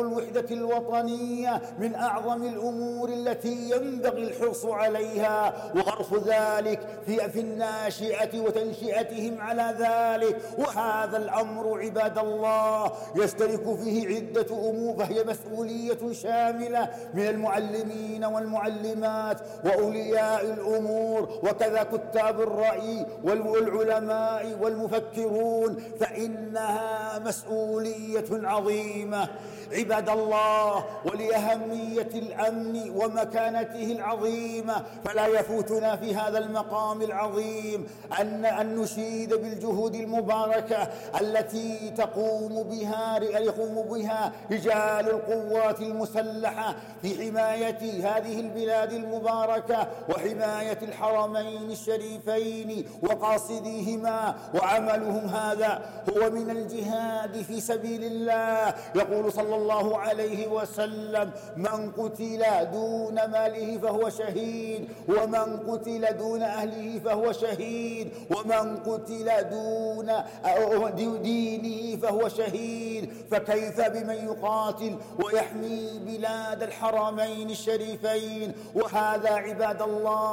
الوحدة الوطنية من أعظم الأمور التي ينبغي الحرص عليها، وغرس ذلك في الناشئة وتنشئتهم على ذلك. وهذا الأمر عباد الله يشترك فيه عدة أمور، فهي مسؤولية شاملة من المعلمين والمعلمات وأولياء الأمور، وكذا كتاب الرأي والعلماء والمفكرون، فإنها مسؤولية عظيمة عباد الله. ولأهمية الأمن ومكانته العظيمة فلا يفوتنا في هذا المقام العظيم أن نشيد بالجهود المباركة التي يقوم بها رجال القوات المسلحة في حماية هذه البلاد المباركة وحماية الحرمين الشريفين وقاصديهما. وعملهم هذا هو من الجهاد في سبيل الله. يقول صلى الله عليه وسلم: من قتل دون ماله فهو شهيد، ومن قتل دون أهله فهو شهيد، ومن قتل دون دينه فهو شهيد. فكيف بمن يقاتل ويحمي بلاد الحرمين الشريفين؟ وهذا عباد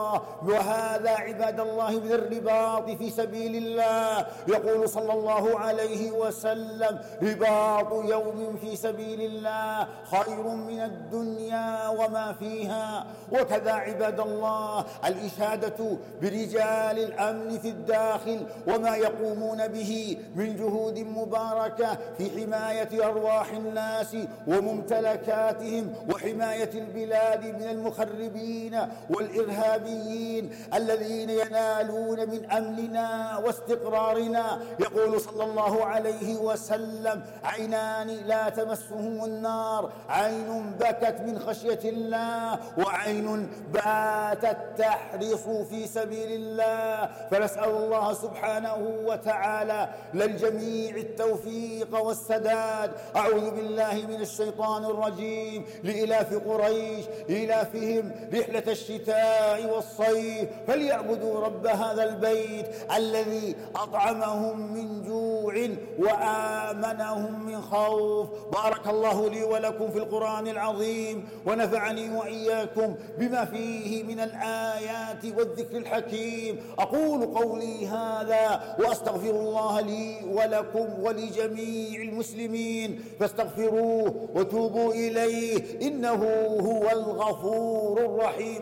الله من الرباط في سبيل الله. يقول صلى الله عليه وسلم: رباط يوم في سبيل الله خير من الدنيا وما فيها. وكذا عباد الله الإشادة برجال الأمن في الداخل وما يقومون به من جهود مباركة في حماية أرواح الناس وممتلكاتهم وحماية البلاد من المخربين والإرهابيين الذين ينالون من أمننا واستقرارنا. يقول صلى الله عليه وسلم: عينان لا تمسهم النار، عين بكت من خشية الله، وعين باتت تحرص في سبيل الله. فنسأل الله سبحانه وتعالى للجميع التوفيق والسداد. أعوذ بالله من الشيطان الرجيم. لإلاف قريش إلافهم رحلة الشتاء والصيف فليعبدوا رب هذا البيت الذي أطعمهم من جوع وآمنهم من خوف. بارك الله لي ولكم في القرآن العظيم، ونفعني وإياكم بما فيه من الآيات والذكر الحكيم. أقول قولي هذا وأستغفر الله لي ولكم ولجميع المسلمين، فاستغفروه وتوبوا إليه إنه هو الغفور الرحيم.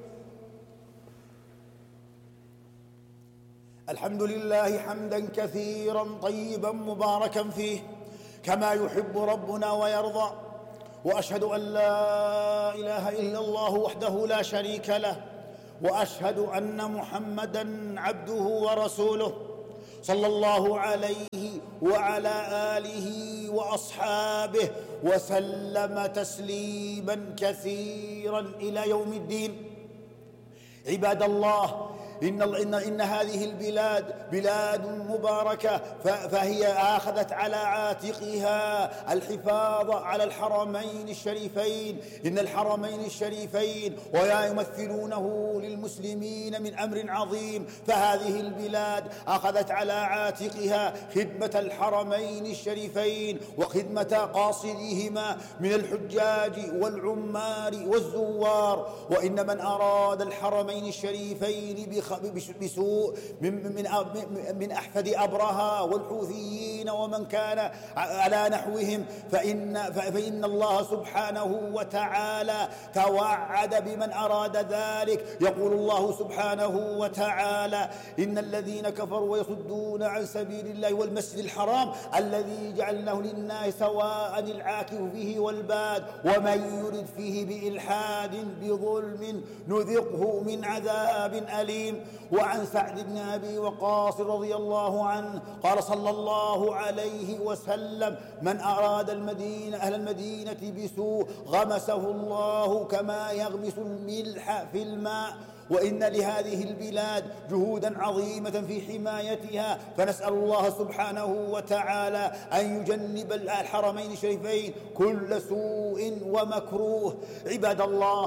الحمد لله حمدا كثيرا طيبا مباركا فيه كما يحب ربنا ويرضى. وأشهد أن لا إله إلا الله وحده لا شريك له، وأشهد أن محمدًا عبده ورسوله صلى الله عليه وعلى آله وأصحابه وسلم تسليماً كثيراً إلى يوم الدين. عباد الله، إن هذه البلاد بلاد مباركة، فهي أخذت على عاتقها الحفاظ على الحرمين الشريفين. إن الحرمين الشريفين ويا يمثلونه للمسلمين من أمر عظيم، فهذه البلاد أخذت على عاتقها خدمة الحرمين الشريفين وخدمة قاصديهما من الحجاج والعمار والزوار. وإن من أراد الحرمين الشريفين بسوء من أحفد أبرهة والحوثيين ومن كان على نحوهم فإن الله سبحانه وتعالى توعد بمن أراد ذلك. يقول الله سبحانه وتعالى: إن الذين كفروا ويصدون عن سبيل الله والمسجد الحرام الذي جعلناه للناس سواء العاكف فيه والباد ومن يرد فيه بإلحاد بظلم نذقه من عذاب أليم. وعن سعد بن أبي وقاص رضي الله عنه قال صلى الله عليه وسلم: من أراد أهل المدينة بسوء غمسه الله كما يغمس الملح في الماء. وإن لهذه البلاد جهودا عظيمة في حمايتها، فنسأل الله سبحانه وتعالى أن يجنب الحرمين الشريفين كل سوء ومكروه. عباد الله،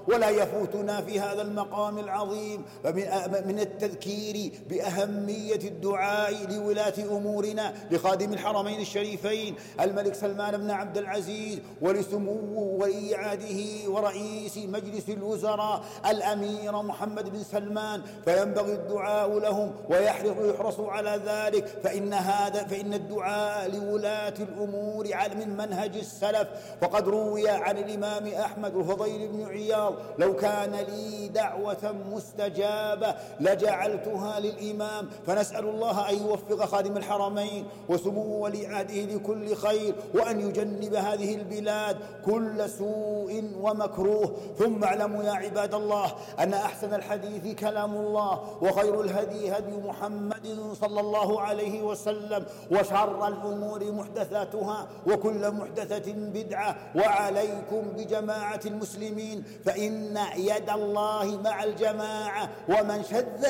ولا يفوتنا في هذا المقام العظيم من التذكير بأهمية الدعاء لولاة أمورنا، لخادم الحرمين الشريفين الملك سلمان بن عبد العزيز، ولسمو ولي عهده ورئيس مجلس الوزراء الأمير محمد بن سلمان، فينبغي الدعاء لهم ويحرص على ذلك، فإن الدعاء لولاة الأمور من منهج السلف. وقد روي عن الإمام أحمد الفضيل بن عياض: لو كان لي دعوة مستجابة لجعلتها للإمام. فنسأل الله أن يوفق خادم الحرمين وسمو ولي عهده لكل خير، وأن يجنب هذه البلاد كل سوء ومكروه. ثم اعلموا يا عباد الله أن أحسن الحديث كلام الله، وخير الهدي هدي محمد صلى الله عليه وسلم، وشر الأمور محدثاتها، وكل محدثة بدعة. وعليكم بجماعة المسلمين، فإن يد الله مع الجماعة، ومن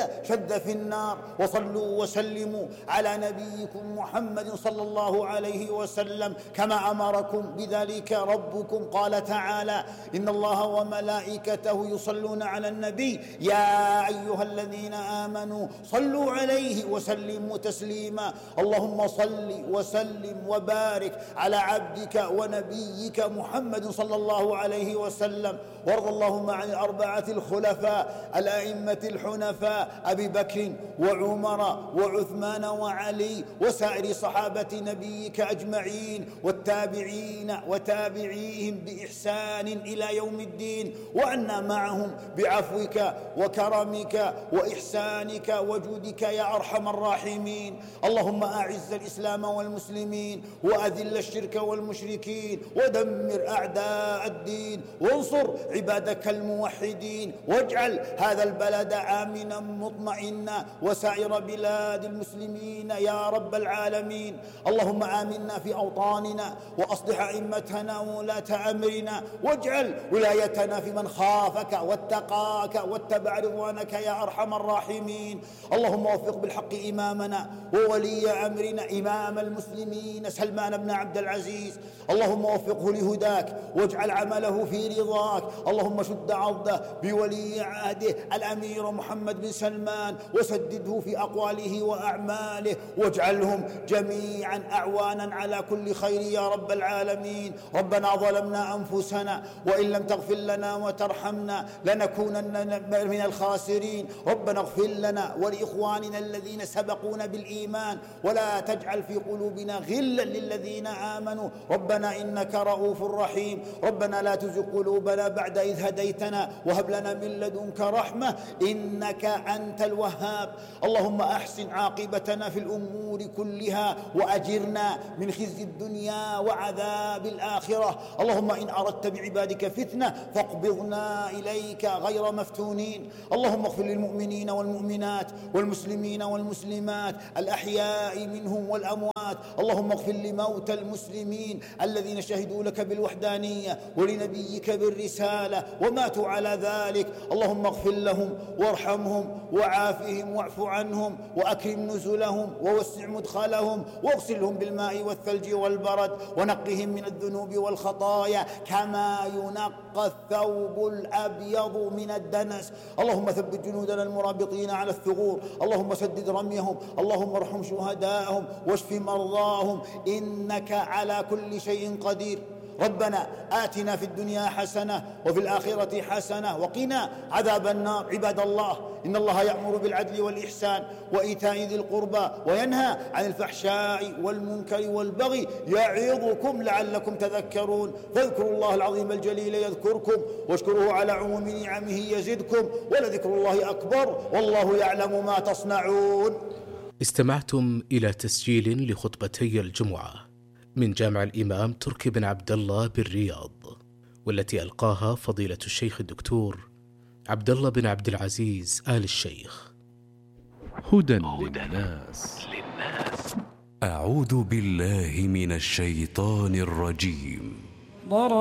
شذ في النار. وصلوا وسلموا على نبيكم محمد صلى الله عليه وسلم كما أمركم بذلك ربكم. قال تعالى: إن الله وملائكته يصلون على النبي يا أيها الذين آمنوا صلوا عليه وسلموا تسليما. اللهم صل وسلم وبارك على عبدك ونبيك محمد صلى الله عليه وسلم. وارض اللهم عن الأربعة الخلفاء الأئمة الحنفاء أبي بكر وعمر وعثمان وعلي، وسائر صحابة نبيك أجمعين، والتابعين وتابعيهم بإحسان إلى يوم الدين، وعنا معهم بعفوك وكرمك وإحسانك وجودك يا أرحم الراحمين. اللهم أعز الإسلام والمسلمين، وأذل الشرك والمشركين، ودمر أعداء الدين، وانصر عبادك الموحدين، واجعل هذا البلد آمنا مطمئنا، وسائر بلاد المسلمين يا رب العالمين. اللهم آمنا في أوطاننا، وأصلح أئمتنا وولاة أمرنا، واجعل ولايتنا في من خافك واتقاك واتبع رضوانك يا أرحم الراحمين. اللهم وفق بالحق إمامنا وولي أمرنا إمام المسلمين سلمان بن عبد العزيز، اللهم وفقه لهداك، واجعل عمله في رضاك. اللهم شد عضده بولي عهده الأمير محمد بن سلمان، وسدده في أقواله وأعماله، واجعلهم جميعا أعوانا على كل خير يا رب العالمين. ربنا ظلمنا أنفسنا، وإن لم تغفر لنا وترحمنا لنكونن من الخاسرين. ربنا اغفر لنا ولإخواننا الذين سبقونا بالإيمان، ولا تجعل في قلوبنا غلا للذين آمنوا. ربنا إنك رؤوف رحيم. ربنا لا تزغ قلوبنا بعد إذ هديتنا، وهب لنا من لدنك رحمة إنك أنت الوهاب. اللهم أحسن عاقبتنا في الأمور كلها، وأجرنا من خزي الدنيا وعذاب الآخرة. اللهم إن أردت بعبادك فتنة فاقبضنا إليك غير مفتونين. اللهم اغفر للمؤمنين والمؤمنات والمسلمين والمسلمات الأحياء منهم والأموات. اللهم اغفر لموتى المسلمين الذين شهدوا لك بالوحدانية ولنبيك بالرسالة وماتوا على ذلك. اللهم اغفر لهم وارحمهم وعافهم واعف عنهم، وأكرم نزلهم ووسع مدخلهم، واغسلهم بالماء والثلج والبرد، ونقهم من الذنوب والخطايا كما ينقى الثوب الأبيض من الدنس. اللهم ثبت جنودنا المرابطين على الثغور، اللهم سدد رميهم، اللهم ارحم شهداءهم واشف مرضاهم، إنك على كل شيء قدير. ربنا آتنا في الدنيا حسنة وفي الآخرة حسنة وقنا عذاب النار. عباد الله، إن الله يأمر بالعدل والإحسان وإيتاء ذي القربى، وينهى عن الفحشاء والمنكر والبغي، يعظكم لعلكم تذكرون. فاذكروا الله العظيم الجليل يذكركم، واشكروه على عموم نعمه يزدكم، ولذكر الله أكبر، والله يعلم ما تصنعون. استمعتم إلى تسجيل لخطبتي الجمعة من جامع الإمام تركي بن عبد الله بالرياض، والتي ألقاها فضيلة الشيخ الدكتور عبد الله بن عبد العزيز آل الشيخ. هدى للناس. أعوذ بالله من الشيطان الرجيم.